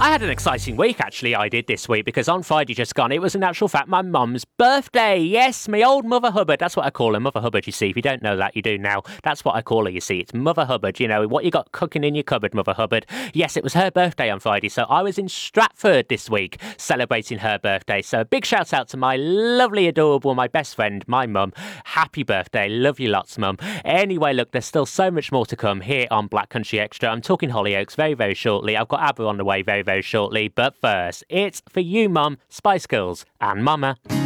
I had an exciting week, actually, I did this week, because on Friday just gone, it was in actual fact my mum's birthday. Yes, my old Mother Hubbard. That's what I call her, Mother Hubbard, you see. If you don't know that, you do now. That's what I call her, you see. It's Mother Hubbard, you know, what you got cooking in your cupboard, Mother Hubbard. Yes, it was her birthday on Friday, so I was in Stratford this week celebrating her birthday. So a big shout out to my lovely, adorable, my best friend, my mum. Happy birthday. Love you lots, mum. Anyway, look, there's still so much more to come here on Black Country Extra. I'm talking Hollyoaks very, very shortly. I've got ABBA on the way very, very shortly. But first, it's for you, Mum, Spice Girls, and Mama.